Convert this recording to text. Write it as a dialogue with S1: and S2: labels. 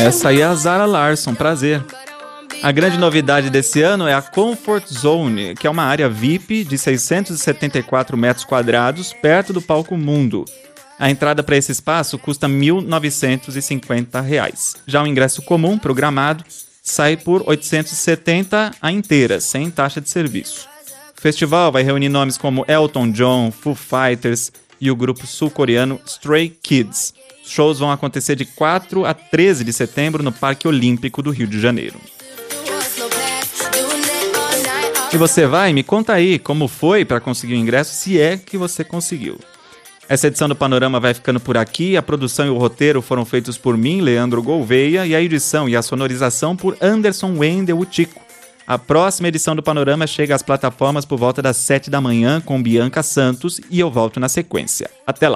S1: Essa aí é a Zara Larsson, prazer. A grande novidade desse ano é a Comfort Zone, que é uma área VIP de 674 metros quadrados, perto do Palco Mundo. A entrada para esse espaço custa R$ 1.950. Já o ingresso comum, programado, sai por R$ 870 a inteira, sem taxa de serviço. O festival vai reunir nomes como Elton John, Foo Fighters e o grupo sul-coreano Stray Kids. Os shows vão acontecer de 4 a 13 de setembro no Parque Olímpico do Rio de Janeiro. E você vai? Me conta aí como foi para conseguir o ingresso, se é que você conseguiu. Essa edição do Panorama vai ficando por aqui. A produção e o roteiro foram feitos por mim, Leandro Gouveia, e a edição e a sonorização por Anderson Wendel, o Tico. A próxima edição do Panorama chega às plataformas por volta das 7 da manhã com Bianca Santos e eu volto na sequência. Até lá!